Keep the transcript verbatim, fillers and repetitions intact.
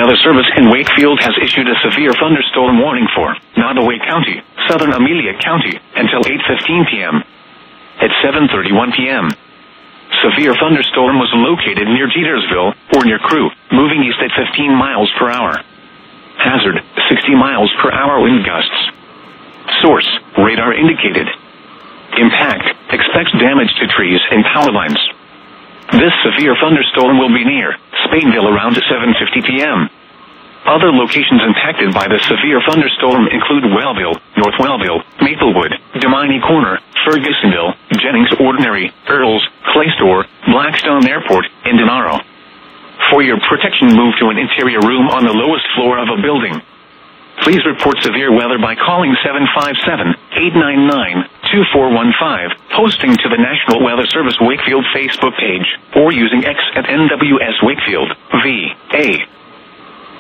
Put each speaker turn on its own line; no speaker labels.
Weather Service in Wakefield has issued a severe thunderstorm warning for Nottoway County, southern Amelia County, until eight fifteen p.m. At seven thirty-one p.m., severe thunderstorm was located near Jetersville, or near Crew, moving east at fifteen miles per hour. Hazard, sixty miles per hour wind gusts. Source, radar indicated. Impact, expects damage to trees and power lines. This severe thunderstorm will be near Spainville around seven fifty p.m. Other locations impacted by the severe thunderstorm include Wellville, North Wellville, Maplewood, Dominey Corner, Fergusonville, Jennings Ordinary, Earls, Clay Store, Blackstone Airport, and Denaro. For your protection, move to an interior room on the lowest floor of a building. Please report severe weather by calling seven five seven, eight nine nine, two four one five, posting to the National Weather Service Wakefield Facebook page, or using X at N W S Wakefield, V A